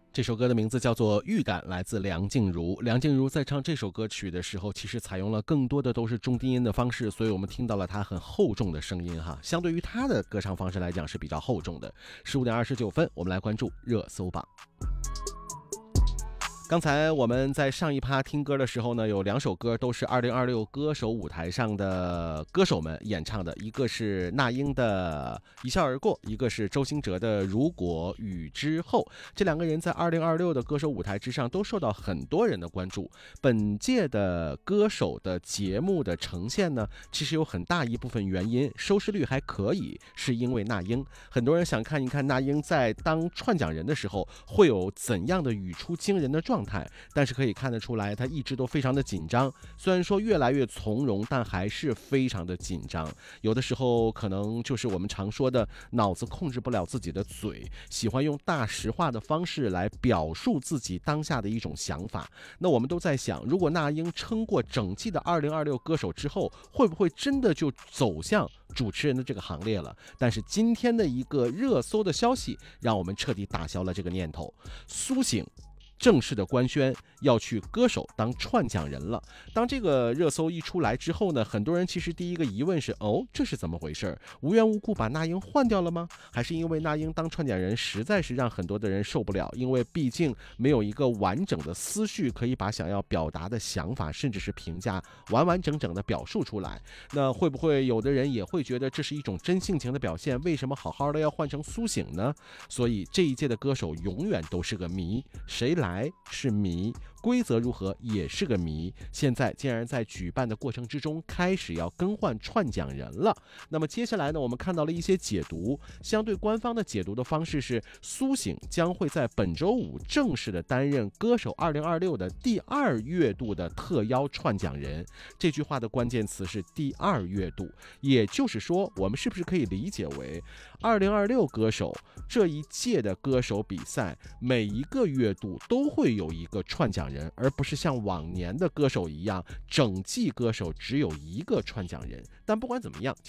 这首歌的名字叫做《预感》，来自梁静茹。梁静茹在唱这首歌曲的时候，其实采用了更多的都是中低音的方式，所以我们听到了她很厚重的声音哈。相对于她的歌唱方式来讲是比较厚重的。15:29，我们来关注热搜榜。刚才我们在上一趴听歌的时候呢，有2首歌都是2026歌手舞台上的歌手们演唱的，一个是那英的一笑而过，一个是周兴哲的如果雨之后。这2个人在2026的歌手舞台之上都受到很多人的关注。本届的歌手的节目的呈现呢，其实有很大一部分原因收视率还可以，是因为那英。很多人想看一看那英在当串讲人的时候会有怎样的语出惊人的状态，但是可以看得出来他一直都非常的紧张，虽然说越来越从容，但还是非常的紧张。有的时候可能就是我们常说的脑子控制不了自己的嘴，喜欢用大实话的方式来表述自己当下的一种想法。那我们都在想，如果那英撑过整季的2026歌手之后，会不会真的就走向主持人的这个行列了？但是今天的一个热搜的消息让我们彻底打消了这个念头。苏醒正式的官宣要去歌手当串讲人了。当这个热搜一出来之后呢，很多人其实第一个疑问是，这是怎么回事？无缘无故把那英换掉了吗？还是因为那英当串讲人实在是让很多的人受不了，因为毕竟没有一个完整的思绪可以把想要表达的想法甚至是评价完完整整的表述出来。那会不会有的人也会觉得这是一种真性情的表现？为什么好好的要换成苏醒呢？所以这一届的歌手永远都是个谜，谁来是谜，规则如何也是个谜。现在竟然在举办的过程之中开始要更换串讲人了。那么接下来呢，我们看到了一些解读，相对官方的解读的方式是，苏醒将会在本周五正式的担任歌手2026的第2月度的特邀串讲人。这句话的关键词是第2月度，也就是说，我们是不是可以理解为2026歌手这一届的歌手比赛每一个月度都会有一个串讲人，而不是像往年的歌手一样整季歌手只有一个串讲人。但不管怎么样，